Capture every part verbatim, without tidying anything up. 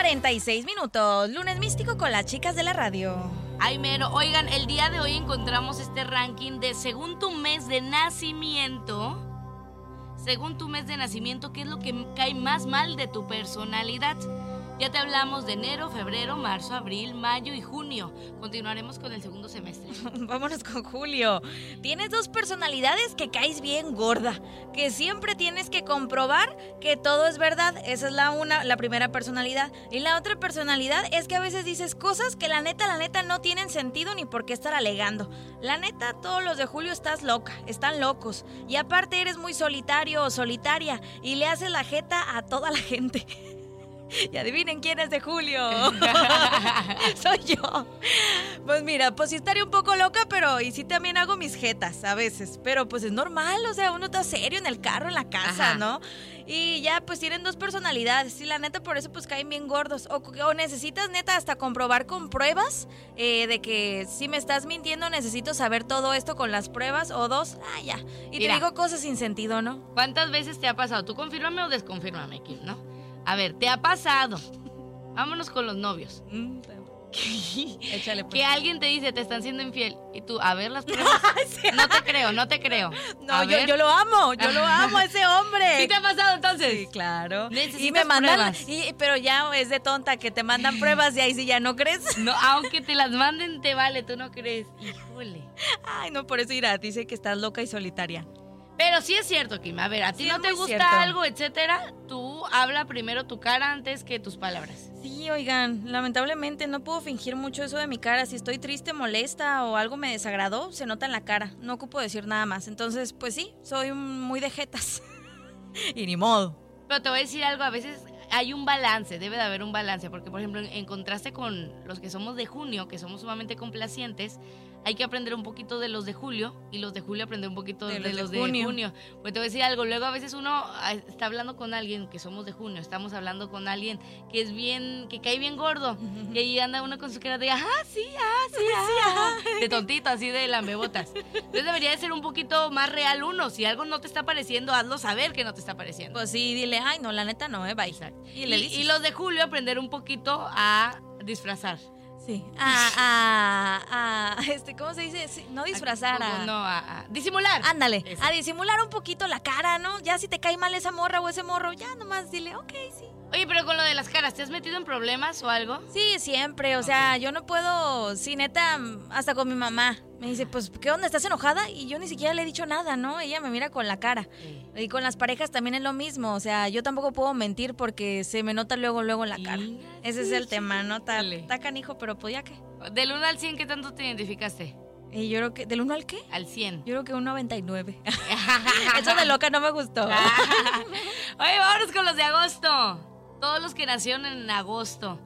cuarenta y seis minutos. Lunes místico con las chicas de la radio. Ay, mero. Oigan, el día de hoy encontramos este ranking de según tu mes de nacimiento. Según tu mes de nacimiento, ¿qué es lo que cae más mal de tu personalidad? Ya te hablamos de enero, febrero, marzo, abril, mayo y junio. Continuaremos con el segundo semestre. Vámonos con julio. Tienes dos personalidades que caes bien gorda, que siempre tienes que comprobar que todo es verdad. Esa es la una, la primera personalidad. Y la otra personalidad es que a veces dices cosas que la neta, la neta no tienen sentido ni por qué estar alegando. La neta, todos los de julio estás loca, están locos. Y aparte eres muy solitario o solitaria y le haces la jeta a toda la gente. Y adivinen quién es de julio. Soy yo. Pues mira, pues sí estaría un poco loca, pero y sí también hago mis jetas a veces. Pero pues es normal, o sea, uno está serio en el carro, en la casa, ajá, ¿no? Y ya pues tienen dos personalidades. Y la neta por eso pues caen bien gordos. O, o necesitas neta hasta comprobar con pruebas eh, de que si me estás mintiendo necesito saber todo esto con las pruebas. O dos, ah ya. Y mira, te digo cosas sin sentido, ¿no? ¿Cuántas veces te ha pasado? Tú confírmame o desconfírmame, Kim, ¿no? A ver, ¿te ha pasado? Vámonos con los novios. Mm, Échale pues. Que alguien te dice, te están siendo infiel. Y tú, a ver las pruebas. Sí. No te creo, no te creo. No, yo, yo lo amo, yo lo amo a ese hombre. ¿Sí te ha pasado entonces? Sí, claro. Necesitas y me mandan, pruebas. Y, pero ya es de tonta que te mandan pruebas y ahí sí ya no crees. No, aunque te las manden te vale, tú no crees. Híjole. Ay, no, por eso irá, dice que estás loca y solitaria. Pero sí es cierto, Kim. A ver, a ti sí, no te gusta cierto. algo, etcétera. Tú habla primero tu cara antes que tus palabras. Sí, oigan, lamentablemente no puedo fingir mucho eso de mi cara. Si estoy triste, molesta o algo me desagradó, se nota en la cara. No ocupo decir nada más. Entonces, pues sí, soy muy de jetas. Y ni modo. Pero te voy a decir algo, a veces hay un balance, debe de haber un balance. Porque, por ejemplo, en contraste con los que somos de junio, que somos sumamente complacientes, hay que aprender un poquito de los de julio y los de julio aprender un poquito de, de los, de, los de junio. junio. Pues te voy a decir algo, luego a veces uno está hablando con alguien que somos de junio, estamos hablando con alguien que es bien, que cae bien gordo, uh-huh. Y ahí anda uno con su cara de, ajá, sí, ah, sí, ah, sí, ajá. De tontito, así de lambebotas. Entonces debería de ser un poquito más real uno, si algo no te está pareciendo, hazlo saber que no te está pareciendo. Pues sí, dile, ay, no, la neta no, eh, bye. Y, y, y los de julio aprender un poquito a disfrazar. Sí, a, a, a, este, ¿cómo se dice? Sí, no disfrazar, a... No, a, a disimular. Ándale, eso. A disimular un poquito la cara, ¿no? Ya si te cae mal esa morra o ese morro, ya nomás dile, ok, sí. Oye, pero con lo de las caras, ¿te has metido en problemas o algo? Sí, siempre, o okay. sea, yo no puedo, sí, neta, hasta con mi mamá. Me dice, pues, ¿qué onda? ¿Estás enojada? Y yo ni siquiera le he dicho nada, ¿no? Ella me mira con la cara. Sí. Y con las parejas también es lo mismo, o sea, yo tampoco puedo mentir porque se me nota luego, luego en la cara. Sí, ese sí, es el sí, tema, ¿no? Está, está canijo, pero pues ya qué. Del uno al cien, ¿qué tanto te identificaste? Y yo creo que, ¿del uno al qué? Al cien. Yo creo que un noventa y nueve. Eso de loca no me gustó. Oye, vámonos con los de agosto. Todos los que nacieron en agosto.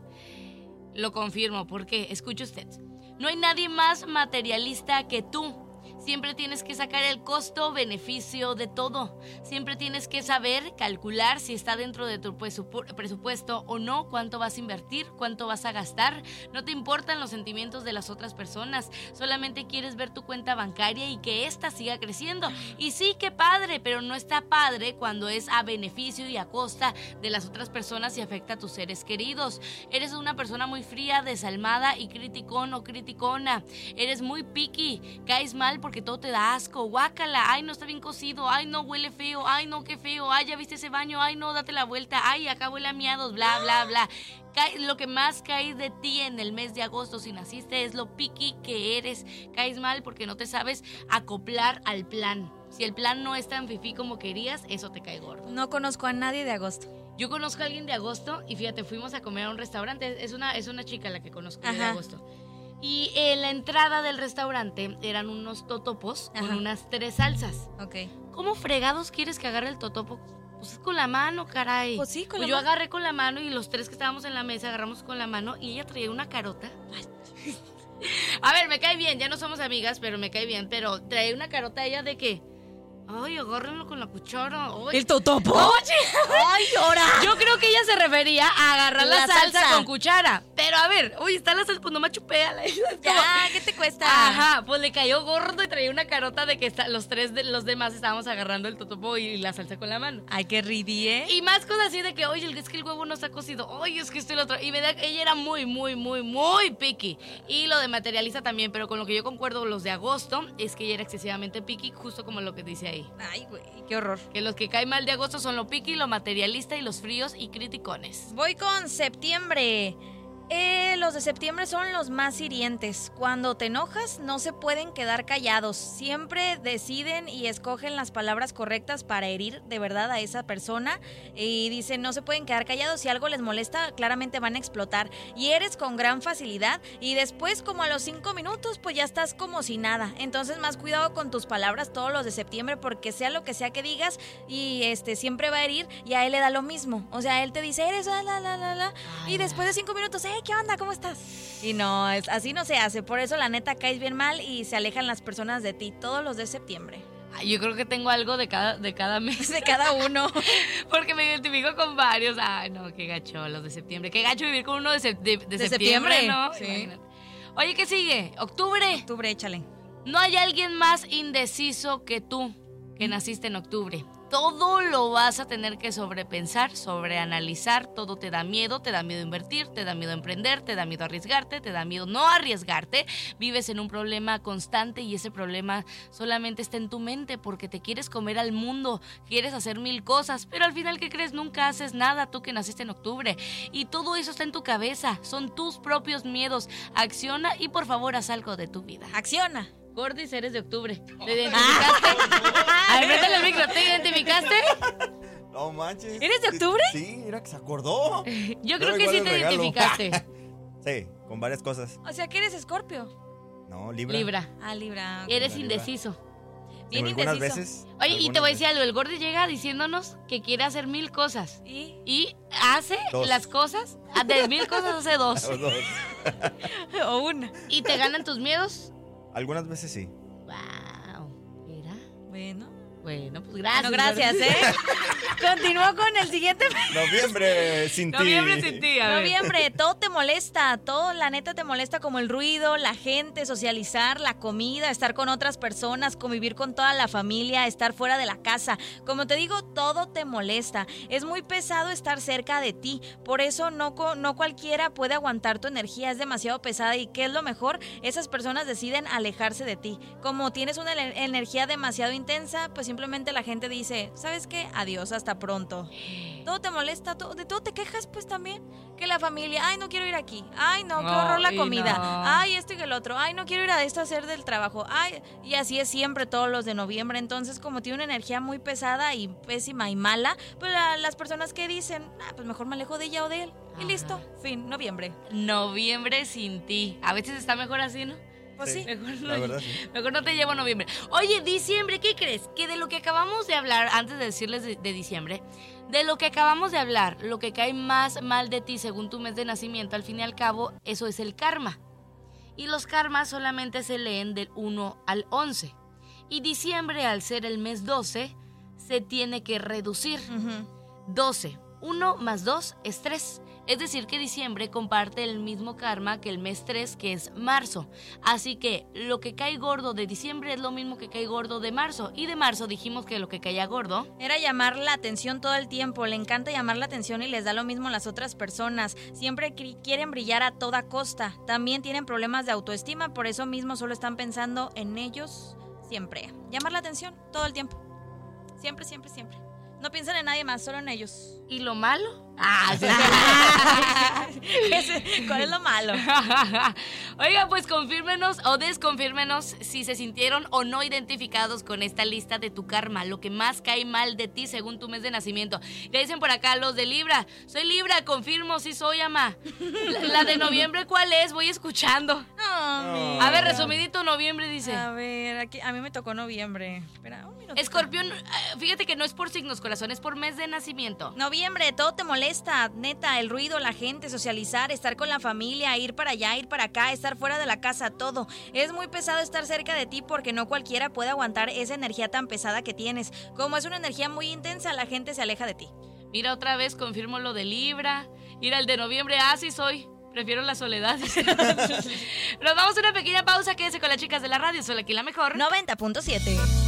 Lo confirmo, ¿por qué? Escuche usted. No hay nadie más materialista que tú. Siempre tienes que sacar el costo-beneficio de todo. Siempre tienes que saber calcular si está dentro de tu presupuesto o no, cuánto vas a invertir, cuánto vas a gastar. No te importan los sentimientos de las otras personas. Solamente quieres ver tu cuenta bancaria y que ésta siga creciendo. Y sí, qué padre, pero no está padre cuando es a beneficio y a costa de las otras personas y afecta a tus seres queridos. Eres una persona muy fría, desalmada y criticón o criticona. Eres muy picky, caes mal porque todo te da asco, guácala, ay, no está bien cocido, ay, no, huele feo, ay, no, qué feo, ay, ya viste ese baño, ay, no, date la vuelta, ay, acá huele a miados, bla, bla, bla. Cae, lo que más cae de ti en el mes de agosto si naciste es lo picky que eres. Caes mal porque no te sabes acoplar al plan. Si el plan no es tan fifí como querías, eso te cae gordo. No conozco a nadie de agosto. Yo conozco a alguien de agosto y fíjate, fuimos a comer a un restaurante, es una, es una chica la que conozco de agosto. Y en la entrada del restaurante eran unos totopos, ajá, con unas tres salsas. Ok. ¿Cómo fregados quieres que agarre el totopo? Pues con la mano, caray. Pues sí, con pues la yo mano. agarré con la mano y los tres que estábamos en la mesa agarramos con la mano y ella traía una carota. A ver, me cae bien, ya no somos amigas, pero me cae bien. Pero traía una carota ella de que... Ay, agárrenlo con la cuchara. Ay. ¿El totopo? Oye. Ay, llora. Yo creo que ella se refería a agarrar la, la salsa, salsa con cuchara. Pero a ver, uy, está la salsa, pues nomás chupéala. Ya, ¿qué te cuesta? Ajá, pues le cayó gordo y traía una carota de que está, los tres de los demás estábamos agarrando el totopo y la salsa con la mano. Ay, qué ridi, ¿eh? Y más cosas así de que, oye, es que el huevo no está cocido. Oye, es que esto y lo otro. Y me da, ella era muy, muy, muy, muy picky. Y lo de materialista también, pero con lo que yo concuerdo, los de agosto, es que ella era excesivamente picky, justo como lo que dice ahí. Ay, güey, qué horror. Que los que caen mal de agosto son lo picky, lo materialista y los fríos y criticones. Voy con septiembre. Eh, los de septiembre son los más hirientes. Cuando te enojas no se pueden quedar callados. Siempre deciden y escogen las palabras correctas para herir de verdad a esa persona. Y dicen no se pueden quedar callados. Si algo les molesta, claramente van a explotar. Y eres con gran facilidad. Y después, como a los cinco minutos, pues ya estás como si nada. Entonces más cuidado con tus palabras todos los de septiembre, porque sea lo que sea que digas, y este siempre va a herir, y a él le da lo mismo. O sea, él te dice, eres la la la la la. Y después de cinco minutos, eh, ¿qué onda? ¿Cómo estás? Y no, es, así no se hace. Por eso la neta caes bien mal y se alejan las personas de ti todos los de septiembre. Ay, yo creo que tengo algo de cada, de cada mes. De cada uno. Porque me identifico con varios. Ay, no, qué gacho los de septiembre. Qué gacho vivir con uno de, se, de, de, de septiembre, septiembre, ¿no? Sí. Imagínate. Oye, ¿qué sigue? Octubre. Octubre, échale. No hay alguien más indeciso que tú, que naciste en octubre. Todo lo vas a tener que sobrepensar, sobreanalizar, todo te da miedo, te da miedo invertir, te da miedo emprender, te da miedo arriesgarte, te da miedo no arriesgarte. Vives en un problema constante y ese problema solamente está en tu mente porque te quieres comer al mundo, quieres hacer mil cosas, pero al final, ¿qué crees? Nunca haces nada, tú que naciste en octubre. Y todo eso está en tu cabeza, son tus propios miedos. Acciona y por favor haz algo de tu vida. Acciona. Gordis, eres de octubre. ¿Te identificaste? A ver, métele el micro. ¿Te identificaste? No manches. ¿Eres de octubre? Sí, mira que se acordó. Yo Pero creo que igual sí el te regalo. identificaste. Sí, con varias cosas. O sea, que eres Escorpio. No, Libra. Libra. Ah, Libra. Eres Libra. indeciso. Bien Algunas indeciso. veces. Oye, y algunas te voy a veces. decir algo. El Gordi llega diciéndonos que quiere hacer mil cosas. ¿Y? Y hace Dos. las cosas. De mil cosas hace dos. Los dos. O una. ¿Y te ganan tus miedos? Algunas veces sí. Wow. Mira. Bueno. Bueno, pues gracias. Bueno, gracias, Gordi. ¿eh? Continúo con el siguiente. Noviembre sin ti. Noviembre sin ti, a ver. Noviembre, todo te molesta, todo la neta te molesta, como el ruido, la gente, socializar, la comida, estar con otras personas, convivir con toda la familia, estar fuera de la casa. Como te digo, todo te molesta. Es muy pesado estar cerca de ti, por eso no, co- no cualquiera puede aguantar tu energía, es demasiado pesada. ¿Y qué es lo mejor? Esas personas deciden alejarse de ti. Como tienes una ener- energía demasiado intensa, pues simplemente la gente dice, ¿sabes qué? Adiós, hasta pronto. Todo te molesta, todo, de todo te quejas, pues también. Que la familia, ay, no quiero ir aquí. Ay, no, qué horror la Ay, comida. no. Ay, esto y que el otro. Ay, no quiero ir a esto a hacer del trabajo. Ay, y así es siempre todos los de noviembre. Entonces, como tiene una energía muy pesada y pésima y mala, pues la- las personas que dicen, ah, pues mejor me alejo de ella o de él. Y Ajá. listo, fin, noviembre. Noviembre sin ti. A veces está mejor así, ¿no? Pues sí. Mejor no, La verdad, sí. mejor no te llevo a noviembre. Oye, diciembre, ¿qué crees? Que de lo que acabamos de hablar, antes de decirles de, de diciembre, de lo que acabamos de hablar, lo que cae más mal de ti según tu mes de nacimiento, al fin y al cabo, eso es el karma. Y los karmas solamente se leen del uno al once. Y diciembre, al ser el mes doce, se tiene que reducir. Ujú. doce. uno más dos es tres. Es decir, que diciembre comparte el mismo karma que el mes tres, que es marzo. Así que lo que cae gordo de diciembre es lo mismo que cae gordo de marzo. Y de marzo dijimos que lo que caía gordo... Era llamar la atención todo el tiempo, le encanta llamar la atención y les da lo mismo a las otras personas. Siempre cri- quieren brillar a toda costa. También tienen problemas de autoestima, por eso mismo solo están pensando en ellos siempre. Llamar la atención todo el tiempo. Siempre, siempre, siempre. No piensan en nadie más, solo en ellos. ¿Y lo malo? Ah, sí, Ese- ¿Cuál es lo malo? Oiga, pues confírmenos o desconfírmenos si se sintieron o no identificados con esta lista de tu karma, lo que más cae mal de ti según tu mes de nacimiento. Le dicen por acá los de Libra, soy Libra, confirmo, sí soy, ama. La, la de noviembre, ¿cuál es? Voy escuchando. No, mi- A ver, resumidito, noviembre dice. A ver, aquí, a mí me tocó noviembre. Espera, un minuto. Escorpión, eh, fíjate que no es por signos, corazón, es por mes de nacimiento. Noviembre, todo te molesta, neta, el ruido, la gente, socializar, estar con la familia, ir para allá, ir para acá, estar fuera de la casa, todo. Es muy pesado estar cerca de ti porque no cualquiera puede aguantar esa energía tan pesada que tienes. Como es una energía muy intensa, la gente se aleja de ti. Mira, otra vez confirmo lo de Libra. Mira, el de noviembre, ah, sí soy. Prefiero la soledad. Nos vamos a una pequeña pausa. Quédese con las chicas de la radio. Soy aquí la mejor. noventa punto siete.